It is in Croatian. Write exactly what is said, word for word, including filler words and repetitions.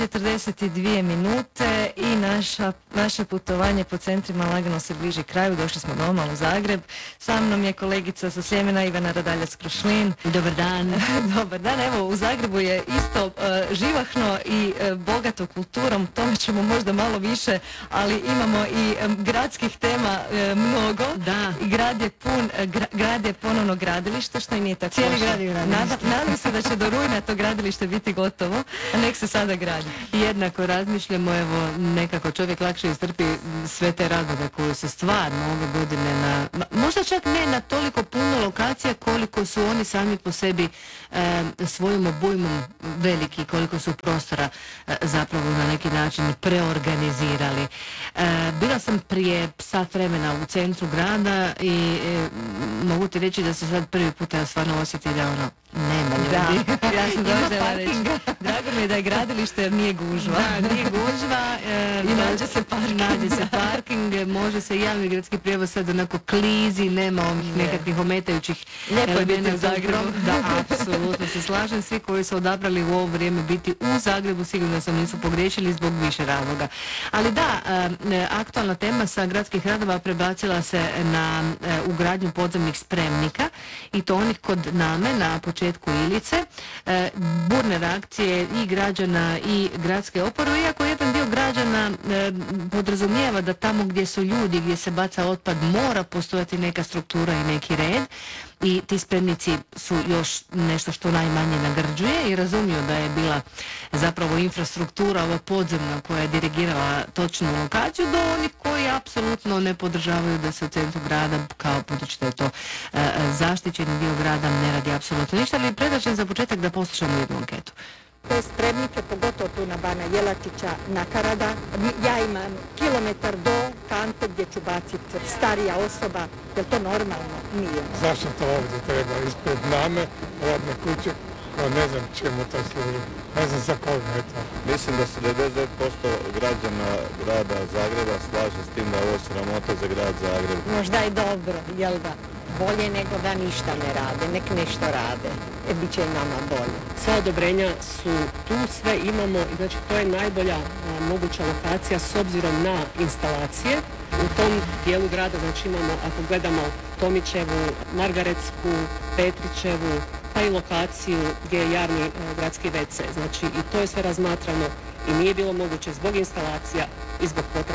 četrdeset dvije minute i naša, naše putovanje po centrima lagano se bliži kraju. Došli smo doma u Zagreb. Sa mnom je kolegica sa Sljemena Ivana Radaljac-Krušlin. Dobar dan. Dobar dan. Evo, u Zagrebu je isto uh, živahno i uh, bogato kulturom. Tome ćemo možda malo više, ali imamo i um, gradskih tema uh, mnogo. Da. I grad je pun, uh, gra, grad je ponovno gradilište, što i nije tako. Cijeli loše. grad je gradilište. Nada, nadam se da će do rujna to gradilište biti gotovo, a nek se sada gradi. Jednako razmišljamo, evo, nekako čovjek lakše istrpi sve te radove koje su stvarno ove godine na, možda čak ne na toliko puno lokacija koliko su oni sami po sebi e, svojim obujmom veliki, koliko su prostora e, zapravo na neki način preorganizirali. E, bila sam prije sat vremena u centru grada i e, mogu ti reći da se sad prvi puta stvarno osjeti da ono nema ljudi. Da, ja sam Ima došla reći. Drago mi je da je gradilište jer nije gužva. Da, nije gužva. E, I nađe se parking. Nađe se parking, može se javni gradski prijevoz sad onako klizi, nema ovih Ne. nekakvih ometajućih Lijepo je biti u elemenata Zagrebu. prom- Da, apsolutno se slažem. Svi koji su odabrali u ovo vrijeme biti u Zagrebu, sigurno sam nisu pogriješili zbog više razloga. Ali da, e, aktualna tema sa gradskih radova prebacila se na e, ugradnju podzemnih spremnika i to onih kod Name na početku Ilice. E, burne reakcije i građana i gradske oporbe, iako jedan dio građana e, podrazumijeva da tamo gdje su ljudi, gdje se baca otpad, mora postojati neka struktura i neki red. I ti spremnici su još nešto što najmanje nagrđuje i razumiju da je bila zapravo infrastruktura ova podzemna koja je dirigirala točnu lokaciju, do onih koji apsolutno ne podržavaju da se u centru grada, kao budući da je to e, zaštićeni dio grada, ne radi apsolutno ništa, ali predlažem za početak da poslušamo jednu anketu. Te spremnike, pogotovo tu na Bana Jelačića, na Karada. Ja imam kilometar do kante gdje ću baciti starija osoba. Je li to normalno? Nije. Zašto to ovdje treba? Ispred Name, radne kuće, koja ne znam čemu to služi. Ne znam za koga je to. Mislim da se devedeset devet posto građana grada Zagreba slaže s tim da je ovo sramota za grad Zagreb. Možda je dobro, jel da? Bolje nego da ništa ne rade, nek nešto rade. E, bit će i nama bolje. Sva odobrenja su tu, sve imamo i znači to je najbolja a, moguća lokacija s obzirom na instalacije. U tom dijelu grada znači imamo, ako gledamo Tomićevu, Margaretsku, Petrićevu, pa i lokaciju gdje je javni a, gradski ve ce. Znači i to je sve razmatrano i nije bilo moguće zbog instalacija i zbog potreba